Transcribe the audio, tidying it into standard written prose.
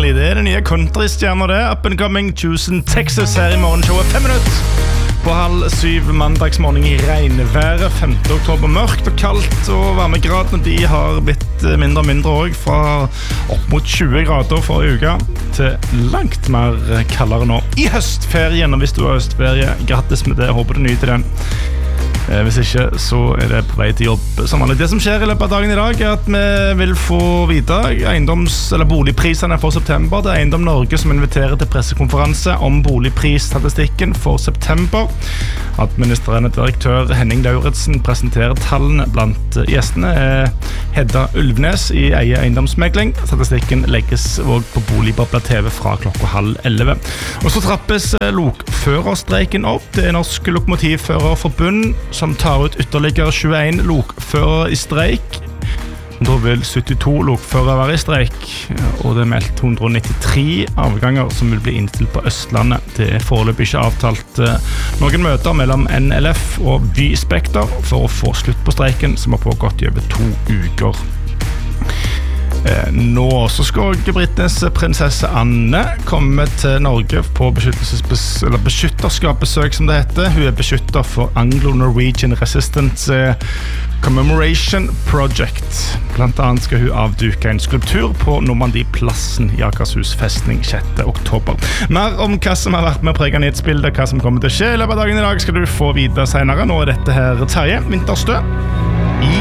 Langley. Det den nye countrystjerner det. Up and coming Houston, Texas her I morgenshowet. 5 minutter på 6:30 mandagsmorgen I regnværet. 5. oktober, mørkt og kaldt, og varmegradene de har blitt mindre og mindre også, fra opp mot 20 grader forrige uke til langt mer kaldere nå. I høstferien, og hvis du har høstferie, grattis med det, håper du nyter den. Hvis ikke, så det på vei til jobb som vanlig. Det som skjer I løpet av dagen I dag at vi vil få vite boligprisene for september. Det Eiendom Norge som inviterer til pressekonferanse om boligprisstatistikken for september. Administrerende direktør Henning Lauritsen presenterer tallene blant gjestene. Hedda Ulvnes I Eie Eiendomsmegling. Statistikken legges også på Boligbobla TV fra 10:30. Og så trappes lokførerstreiken opp. Det Norsk Lokomotivførerforbund som tar ut ytterligere 21 lokførere I streik. Da vil 72 lokførere være I streik, og det meldt 193 avganger som vil bli innstilt på Østlandet. Det foreløpig ikke avtalt noen møter mellom NLF og Vy Spekter for å få slutt på streiken, som har pågått I over 2 uker. Nå så skal Britnes prinsesse Anne komme til Norge på beskytterskapsbesøk som det heter. Hun beskytter for Anglo-Norwegian Resistance Commemoration Project. Blant annet skal hun avduke en skulptur på Normandie-plassen I Akershus festning 6. oktober. Mer om hva som har vært med å prege nyhetsbildet, hva som kommer til å skje I løpet av dagen I dag, skal du få vite senere. Nå dette her Terje Vinterstø.